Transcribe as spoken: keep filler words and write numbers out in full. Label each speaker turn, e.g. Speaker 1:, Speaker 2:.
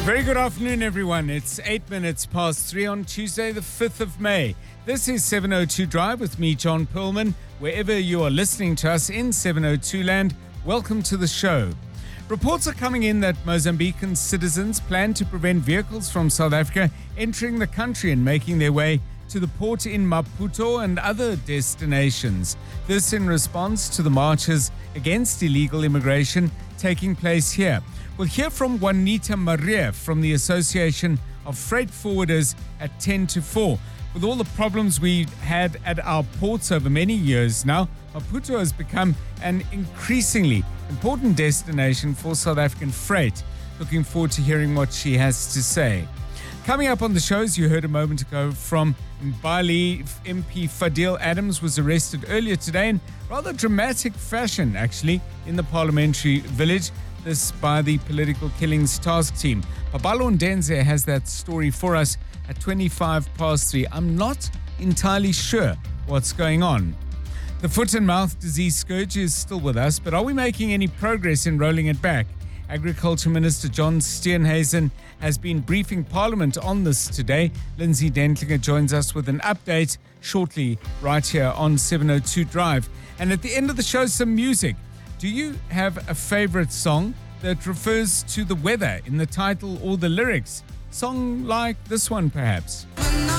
Speaker 1: Very good afternoon, everyone. It's eight minutes past three on Tuesday, the fifth of May. This is seven oh two Drive with me, John Perlman. Wherever you are listening to us in seven oh two land, welcome to the show. Reports are coming in that Mozambican citizens plan to prevent vehicles from South Africa entering the country and making their way to the port in Maputo and other destinations. This in response to the marches against illegal immigration taking place here. We'll hear from Juanita Maria from the Association of Freight Forwarders at ten to four. With all the problems we've had at our ports over many years now, Maputo has become an increasingly important destination for South African freight. Looking forward to hearing what she has to say. Coming up on the show, as you heard a moment ago from Mbali, M P Fadil Adams was arrested earlier today in rather dramatic fashion, actually, in the parliamentary village. This by the Political Killings Task Team. Babalo Ndenze has that story for us at twenty-five past three. I'm not entirely sure what's going on. The foot and mouth disease scourge is still with us, but are we making any progress in rolling it back? Agriculture Minister John Steenhuisen has been briefing Parliament on this today. Lindsay Dentlinger joins us with an update shortly right here on seven oh two Drive. And at the end of the show, some music. Do you have a favorite song that refers to the weather in the title or the lyrics? Song like this one, perhaps.
Speaker 2: When